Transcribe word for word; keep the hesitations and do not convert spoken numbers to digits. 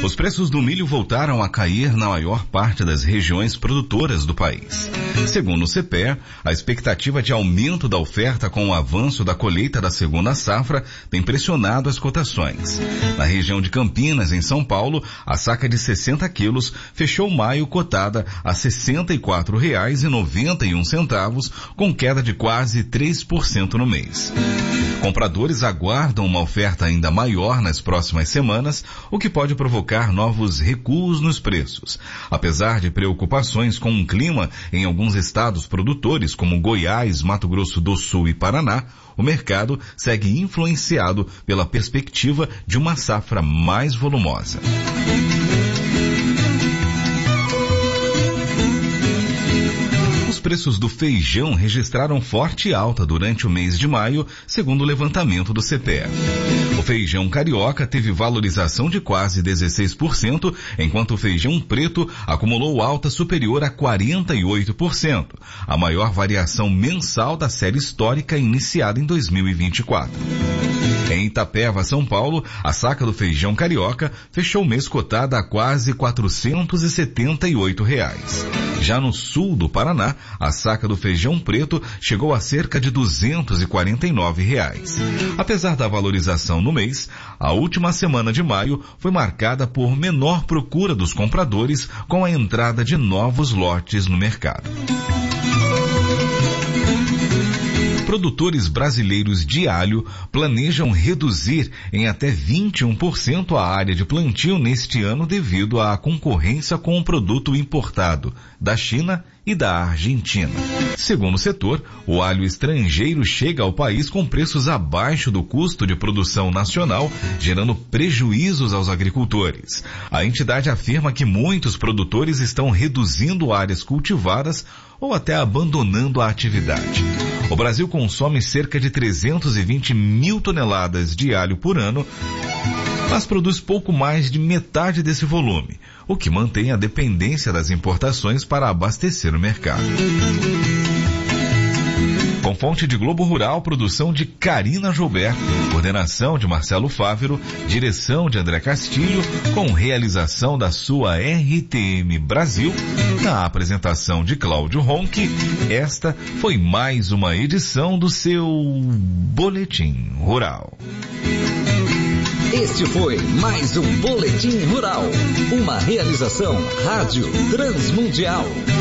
Os preços do milho voltaram a cair na maior parte das regiões produtoras do país. Segundo o C P E A, a expectativa de aumento da oferta com o avanço da colheita da segunda safra tem pressionado as cotações. Na região de Campinas, em São Paulo, a saca de sessenta quilos fechou maio cotada a sessenta e quatro reais e noventa e um centavos, com queda de quase três por cento no mês. Compradores aguardam uma oferta ainda maior nas próximas semanas, o que pode provocar novos recuos nos preços. Apesar de preocupações com o clima em alguns estados produtores, como Goiás, Mato Grosso do Sul e Paraná, o mercado segue influenciado pela perspectiva de uma safra mais volumosa. Os preços do feijão registraram forte alta durante o mês de maio, segundo o levantamento do C P E A. O feijão carioca teve valorização de quase dezesseis por cento, enquanto o feijão preto acumulou alta superior a quarenta e oito por cento, a maior variação mensal da série histórica iniciada em dois mil e vinte e quatro. Em Itapeva, São Paulo, a saca do feijão carioca fechou o mês cotada a quase quatrocentos e setenta e oito reais. Já no sul do Paraná, a saca do feijão preto chegou a cerca de duzentos e quarenta e nove reais. Apesar da valorização no mês, a última semana de maio foi marcada por menor procura dos compradores com a entrada de novos lotes no mercado. Produtores brasileiros de alho planejam reduzir em até vinte e um por cento a área de plantio neste ano devido à concorrência com o produto importado da China e da Argentina. Segundo o setor, o alho estrangeiro chega ao país com preços abaixo do custo de produção nacional, gerando prejuízos aos agricultores. A entidade afirma que muitos produtores estão reduzindo áreas cultivadas ou até abandonando a atividade. O Brasil consome cerca de trezentos e vinte mil toneladas de alho por ano, mas produz pouco mais de metade desse volume, o que mantém a dependência das importações para abastecer o mercado. Com fonte de Globo Rural, produção de Karina Gilberto, coordenação de Marcelo Fávero, direção de André Castilho, com realização da sua R T M Brasil, na apresentação de Cláudio Ronque, esta foi mais uma edição do seu Boletim Rural. Este foi mais um Boletim Rural, uma realização Rádio Transmundial.